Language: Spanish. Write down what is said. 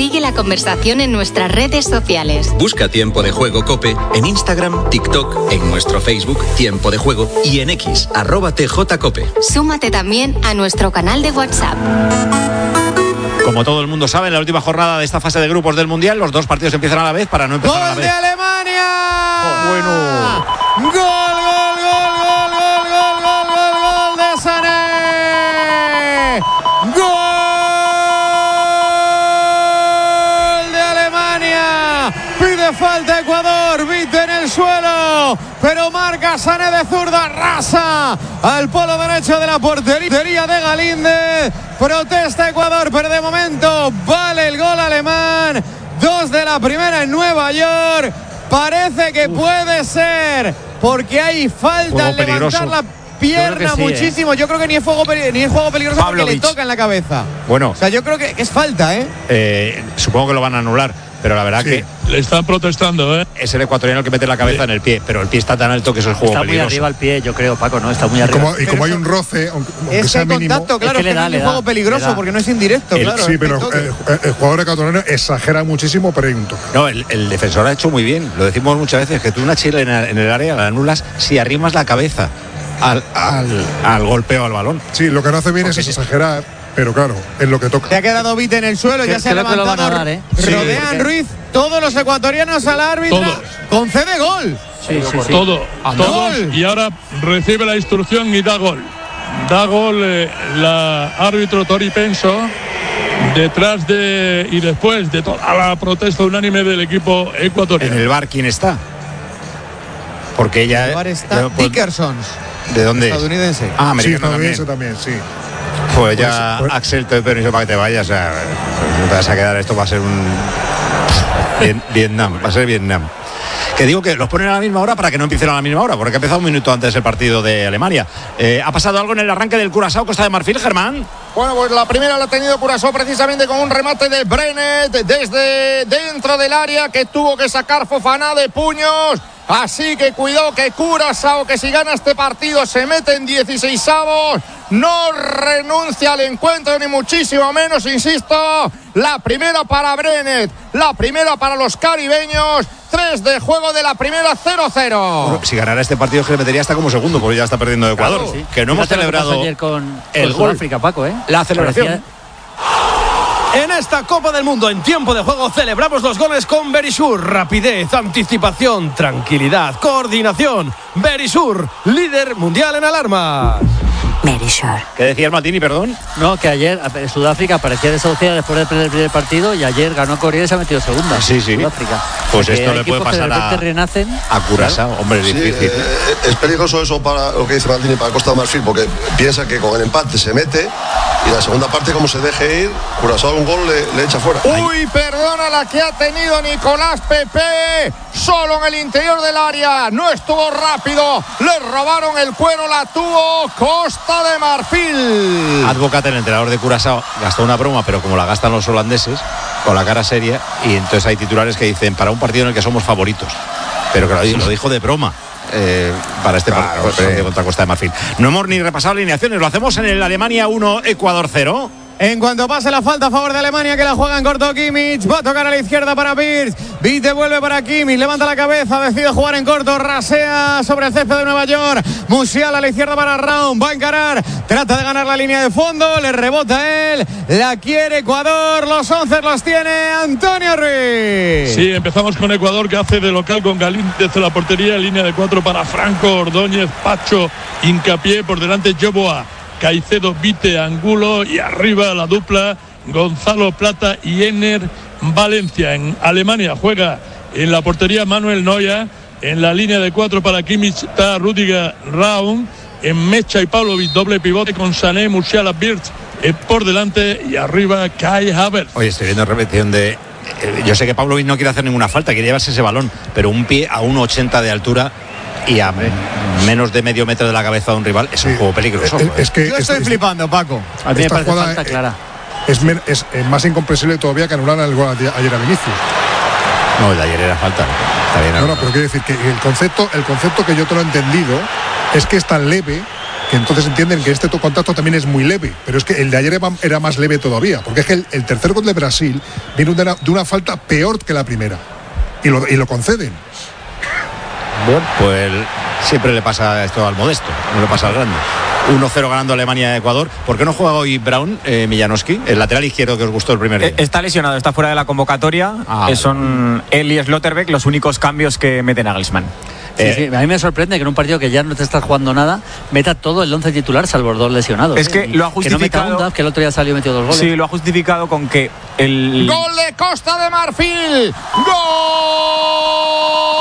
Sigue la conversación en nuestras redes sociales. Busca Tiempo de Juego COPE en Instagram, TikTok, en nuestro Facebook Tiempo de Juego y en X, @TJCOPE. Súmate también a nuestro canal de WhatsApp. Como todo el mundo sabe, en la última jornada de esta fase de grupos del Mundial, los dos partidos empiezan a la vez para no empezar a la vez. ¡Gol de Alemania! Bueno. ¡Gol de Sané! ¡Gol de Alemania! Pide falta Ecuador, Vite en el suelo, pero marca Sané de zurda, arrasa al polo derecho de la portería de Galíndez. Protesta Ecuador, pero de momento vale el gol alemán. 2 de la primera en Nueva York. Parece que puede ser, porque hay falta al levantar la pierna sí, muchísimo. Yo creo que ni es juego peligroso Pavlovich, porque le toca en la cabeza. Bueno, o sea, yo creo que es falta, supongo que lo van a anular, pero la verdad que le están protestando, es el ecuatoriano el que mete la cabeza en el pie, pero el pie está tan alto que eso es juego está peligroso. Está muy arriba el pie, yo creo, Paco, ¿no? Está muy arriba. Y como hay un roce, aunque ese sea mínimo, contacto, claro, es que no es juego peligroso porque no es indirecto, claro. Sí, pero el jugador ecuatoriano exagera muchísimo, pero hay un toque. No, el defensor ha hecho muy bien, lo decimos muchas veces, que tú una chilena en el área la anulas si arrimas la cabeza al golpeo al balón. Sí, lo que no hace bien es exagerar, pero claro, es lo que toca. Se ha quedado Vite en el suelo, ya se ha levantado. Rodean Ruiz, todos los ecuatorianos al árbitro. Concede gol. Sí. Todos. Y ahora recibe la instrucción y da gol. Da gol la árbitro Tori Penso. Detrás de y después de toda la protesta unánime del equipo ecuatoriano. En el bar, ¿quién está? Porque ella. En el bar está Dickerson. ¿De dónde? Estadounidense. Americano también, sí. Pues ya Axel te doy permiso para que te vayas. O sea, no te vas a quedar. Esto va a ser un Vietnam. Va a ser Vietnam. Que digo que los ponen a la misma hora para que no empiecen a la misma hora, porque ha empezado un minuto antes el partido de Alemania. ¿Ha pasado algo en el arranque del Curazao Costa de Marfil, Germán? Bueno, pues la primera la ha tenido Curazao precisamente con un remate de Brenet desde dentro del área que tuvo que sacar Fofana de puños. Así que cuidado que Curazao, que si gana este partido se mete en 16avos, no renuncia al encuentro ni muchísimo menos, insisto. La primera para Brenet, la primera para los caribeños. 3 de juego de la primera, 0-0. Bueno, si ganara este partido se le metería hasta como segundo, porque ya está perdiendo Ecuador. Claro, sí. Que no hemos celebrado ayer con Sudáfrica, Paco, la celebración. En esta Copa del Mundo, en tiempo de juego, celebramos los goles con Verisur. Rapidez, anticipación, tranquilidad, coordinación. Verisur, líder mundial en alarmas. Verisur. ¿Qué decías, Martini, perdón? No, que ayer Sudáfrica parecía desahuciada después de perder el primer partido y ayer ganó Corea y se ha metido segunda. Sí. Sudáfrica. Pues esto le puede pasar a Curazao. Claro. Hombre, es difícil. Es peligroso eso para lo que dice Martini, para Costa de Marfil, porque piensa que con el empate se mete y la segunda parte, como se deje ir, Curazao un gol le echa fuera. Uy, perdona la que ha tenido Nicolás Pepe, solo en el interior del área, no estuvo rápido, le robaron el cuero, la tuvo Costa de Marfil. Advocat, el entrenador de Curazao, gastó una broma, pero como la gastan los holandeses, con la cara seria, y entonces hay titulares que dicen, para un partido en el que somos favoritos, pero que lo dijo de broma. Para este partido contra Costa de Marfil. No hemos ni repasado alineaciones, lo hacemos en el Alemania 1, Ecuador 0. En cuanto pase la falta a favor de Alemania, que la juega en corto Kimmich, va a tocar a la izquierda para Pirtz. Vite vuelve para Kimmich, levanta la cabeza, decide jugar en corto, rasea sobre el césped de Nueva York. Musiala a la izquierda para Raum, va a encarar, trata de ganar la línea de fondo, le rebota él, la quiere Ecuador, los 11 los tiene Antonio Ruiz. Sí, empezamos con Ecuador, que hace de local con Galíndez en la portería, línea de 4 para Franco, Ordóñez, Pacho, Hincapié, por delante Yoboa, Caicedo, Vite, Angulo, y arriba la dupla Gonzalo Plata y Ener Valencia. En Alemania juega en la portería Manuel Neuer, en la línea de 4 para Kimmich está Rüdiger Raum, en Mecha y Pavlovic doble pivote con Sané, Musiala, Birch por delante y arriba Kai Havertz. Oye, estoy viendo repetición de yo sé que Pavlovic no quiere hacer ninguna falta, quiere llevarse ese balón, pero un pie a 1,80 de altura y a menos de medio metro de la cabeza de un rival es un juego peligroso. Yo estoy flipando, Paco. A mí me parece falta clara. Es más incomprensible todavía que anular el gol ayer a Vinicius. No, el de ayer era falta. Está bien, no, pero quiero decir que el concepto que yo te lo he entendido es que es tan leve que entonces entienden que este contacto también es muy leve, pero es que el de ayer era más leve todavía, porque es que el tercer gol de Brasil viene de una falta peor que la primera, y lo conceden. Bueno, pues siempre le pasa esto al modesto, no le pasa al grande. 1-0 ganando Alemania a Ecuador. ¿Por qué no juega hoy Brown, Millanowski, el lateral izquierdo que os gustó el primer día? Está lesionado, está fuera de la convocatoria. Son él y Slotterbeck los únicos cambios que meten a Nagelsmann. Sí, a mí me sorprende que en un partido que ya no te estás jugando nada meta todo el 11 titular salvo los 2 lesionados. Es que lo ha justificado. Que no meta Undaf, que el otro día salió y metió 2 goles. Sí, lo ha justificado con que el ¡Gol de Costa de Marfil! ¡Gol!